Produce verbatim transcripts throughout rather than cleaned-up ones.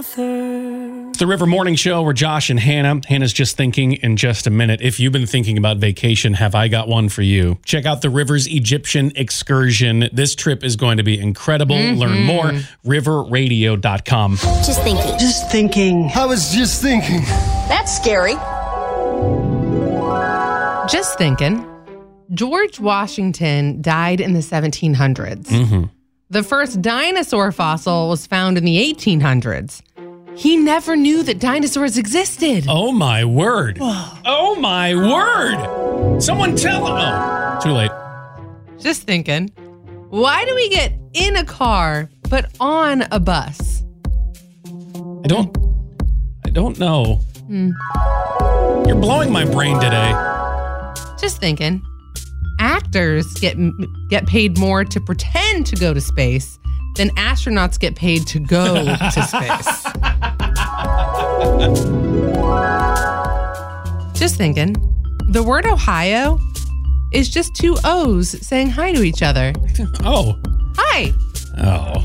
author. It's the River Morning Show. We're Josh and Hannah. Hannah's just thinking in just a minute. If you've been thinking about vacation, have I got one for you? Check out the River's Egyptian excursion. This trip is going to be incredible. Mm-hmm. Learn more, river radio dot com. Just thinking. Just thinking. I was just thinking. That's scary. Just thinking. George Washington died in the seventeen hundreds. Mm-hmm. The first dinosaur fossil was found in the eighteen hundreds. He never knew that dinosaurs existed. Oh, my word. Oh, my word. Someone tell him. Oh, too late. Just thinking. Why do we get in a car but on a bus? I don't, I don't know. Hmm. You're blowing my brain today. Just thinking. Actors get get paid more to pretend to go to space than astronauts get paid to go to space. Just thinking. The word Ohio is just two O's saying hi to each other. Oh. Hi. Oh.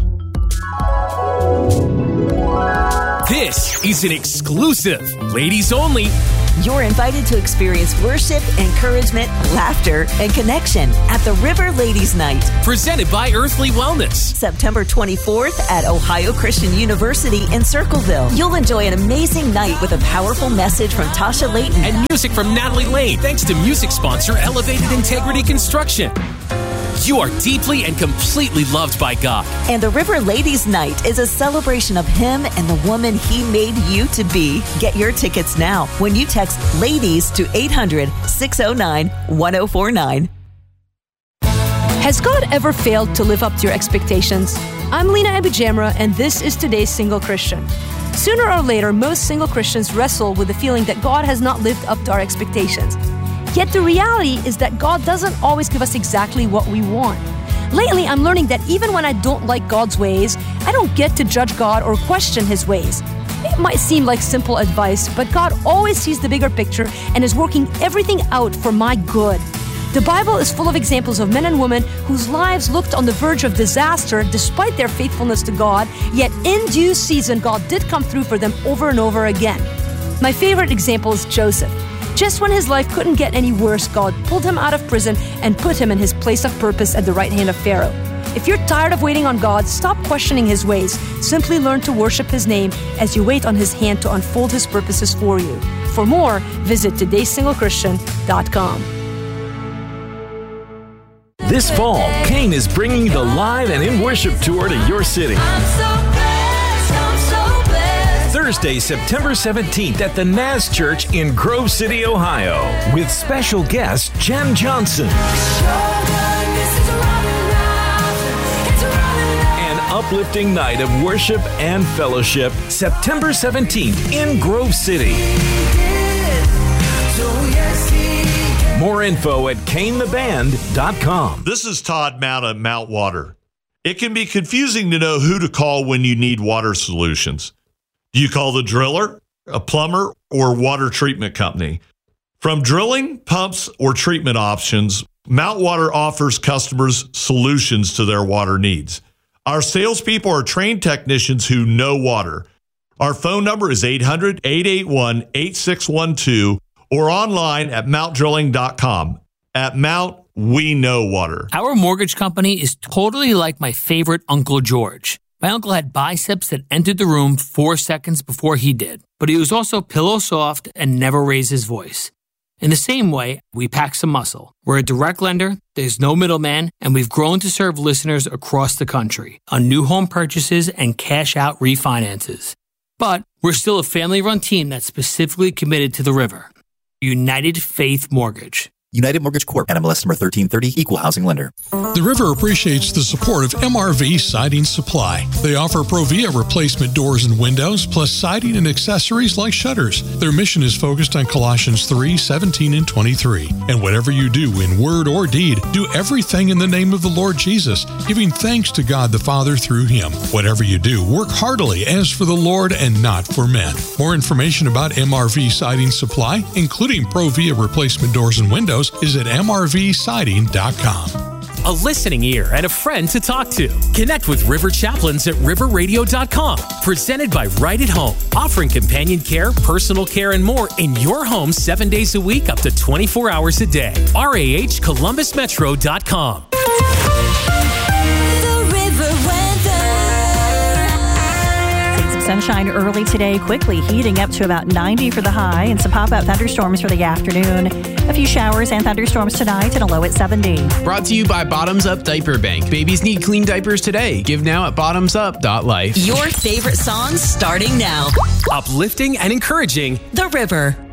This is an exclusive, ladies only. You're invited to experience worship, encouragement, laughter, and connection at the River Ladies Night. Presented by Earthly Wellness. September twenty-fourth at Ohio Christian University in Circleville. You'll enjoy an amazing night with a powerful message from Tasha Layton. And music from Natalie Lane, thanks to music sponsor Elevated Integrity Construction. You are deeply and completely loved by God. And the River Ladies Night is a celebration of Him and the woman He made you to be. Get your tickets now when you text LADIES to eight hundred, six oh nine, one oh four nine. Has God ever failed to live up to your expectations? I'm Lena Abujamra, and this is today's Single Christian. Sooner or later, most single Christians wrestle with the feeling that God has not lived up to our expectations. Yet the reality is that God doesn't always give us exactly what we want. Lately, I'm learning that even when I don't like God's ways, I don't get to judge God or question His ways. It might seem like simple advice, but God always sees the bigger picture and is working everything out for my good. The Bible is full of examples of men and women whose lives looked on the verge of disaster despite their faithfulness to God, yet in due season, God did come through for them over and over again. My favorite example is Joseph. Just when his life couldn't get any worse, God pulled him out of prison and put him in his place of purpose at the right hand of Pharaoh. If you're tired of waiting on God, stop questioning His ways. Simply learn to worship His name as you wait on His hand to unfold His purposes for you. For more, visit todays single christian dot com. This fall, Kane is bringing the Live and In Worship Tour to your city. Thursday, September seventeenth at the Naz Church in Grove City, Ohio, with special guest Jen Johnson. An uplifting night of worship and fellowship, September seventeenth in Grove City. More info at kane the band dot com. This is Todd Mount at Mount Water. It can be confusing to know who to call when you need water solutions. Do you call the driller, a plumber, or water treatment company? From drilling, pumps, or treatment options, Mount Water offers customers solutions to their water needs. Our salespeople are trained technicians who know water. Our phone number is eight hundred, eight eight one, eight six one two or online at mount drilling dot com. At Mount, we know water. Our mortgage company is totally like my favorite Uncle George. My uncle had biceps that entered the room four seconds before he did, but he was also pillow soft and never raised his voice. In the same way, we pack some muscle. We're a direct lender, there's no middleman, and we've grown to serve listeners across the country on new home purchases and cash-out refinances. But we're still a family-run team that's specifically committed to the river. United Faith Mortgage. United Mortgage Corp. N M L S number thirteen thirty, Equal Housing Lender. The River appreciates the support of M R V Siding Supply. They offer Provia replacement doors and windows, plus siding and accessories like shutters. Their mission is focused on Colossians three, seventeen, and twenty-three. And whatever you do in word or deed, do everything in the name of the Lord Jesus, giving thanks to God the Father through Him. Whatever you do, work heartily as for the Lord and not for men. More information about M R V Siding Supply, including Provia replacement doors and windows, is at m r v siding dot com. a listening ear, and a friend to talk to. Connect with River Chaplains at river radio dot com. Presented by Right at Home, offering companion care, personal care, and more in your home seven days a week, up to twenty-four hours a day. R A H Columbus Metro dot com. Sunshine early today, quickly heating up to about ninety for the high, and some pop-up thunderstorms for the afternoon. A few showers and thunderstorms tonight and a low at seventy. Brought to you by Bottoms Up Diaper Bank. Babies need clean diapers today. Give now at bottoms up dot life. Your favorite songs starting now. Uplifting and encouraging. The River.